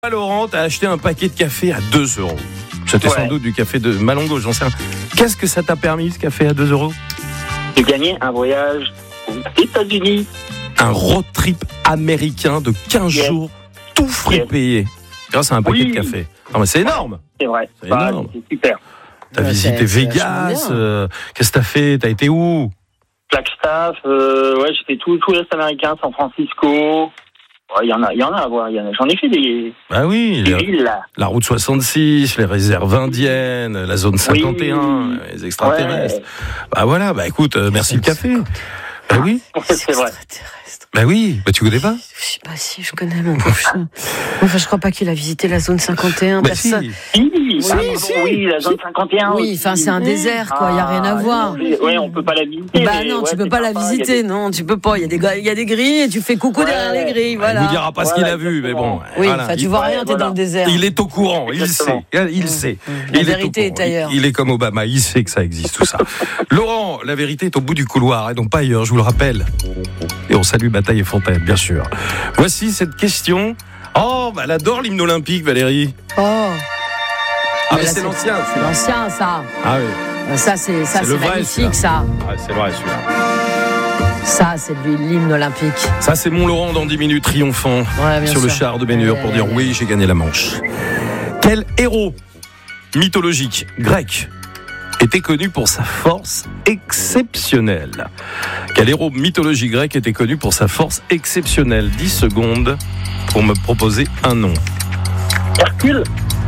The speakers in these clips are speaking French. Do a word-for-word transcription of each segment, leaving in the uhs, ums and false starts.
Laurent, t'as acheté un paquet de café à deux euros. C'était ouais. sans doute du café de Malongo, j'en sais rien. Qu'est-ce que ça t'a permis, ce café à deux euros ? J'ai gagné un voyage aux États-Unis. Un road trip américain de quinze yes. jours, tout frais yes. payé, grâce à un paquet oui. de café. Non mais c'est énorme. C'est vrai, c'est, bah, énorme. c'est super. T'as ouais, visité c'est, Vegas, c'est euh, qu'est-ce que t'as fait ? T'as été où ? Flagstaff, euh, ouais, j'ai fait tout, tout l'Est américain, San Francisco. Il ouais, y en a, il y en a à voir. Y en a, j'en ai fait des. Ah oui, des la, villes là. La route soixante-six, les réserves indiennes, la zone cinquante et un, oui. les extraterrestres. Ouais. Bah voilà, bah écoute, euh, merci le café. Bah oui. C'est vrai. Bah oui, bah tu connais pas ? Je sais pas si je connais mon pauvre chat. Enfin, je crois pas qu'il a visité la zone cinquante et un. Bah personne. Si. Oui, oui, si, oui, si. oui, la zone cinquante et un. Oui, enfin c'est un désert quoi, il y a rien à voir. Oui, on peut pas la visiter. Bah non, ouais, tu peux pas la visiter, des... non, tu peux pas. Il y a des il y a des grilles et tu fais coucou ouais. derrière les grilles, voilà. Il vous dira pas ce qu'il a vu, mais bon. Oui, voilà. enfin tu vois rien, t'es dans le désert. Il est au courant, il sait, il sait. La vérité est ailleurs. Il est comme Obama, il sait que ça existe tout ça. Laurent, la vérité est au bout du couloir et donc pas ailleurs, je vous le rappelle. Et on salue Bataille et Fontaine, bien sûr. Voici cette question. Oh, bah, elle adore l'hymne olympique, Valérie. Oh. Ah, mais, mais c'est, c'est l'ancien. C'est celui-là. l'ancien, ça. Ah oui. Ça, c'est, ça, c'est, c'est le vrai, magnifique, ça. Ah, c'est vrai, celui-là. Ça, c'est l'hymne olympique. Ça, c'est mon Laurent dans dix minutes, triomphant ouais, sur sûr. le char de Bénur pour dire oui, j'ai gagné la Manche. Quel héros mythologique grec était connu pour sa force exceptionnelle. Quel héros mythologique grec était connu pour sa force exceptionnelle ? dix secondes pour me proposer un nom. Hercule.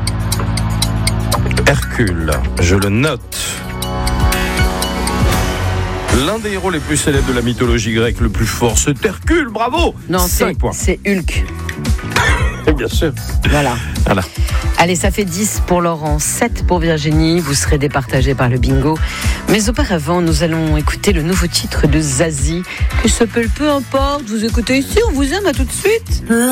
Hercule, je le note. L'un des héros les plus célèbres de la mythologie grecque, le plus fort, c'est Hercule, bravo ! Non, c'est, c'est Hulk. Bien sûr. Voilà. voilà. Allez, ça fait dix pour Laurent, sept pour Virginie. Vous serez départagés par le bingo. Mais auparavant, nous allons écouter le nouveau titre de Zazie. Que s'appelle peu importe. Vous écoutez ici, on vous aime, à tout de suite.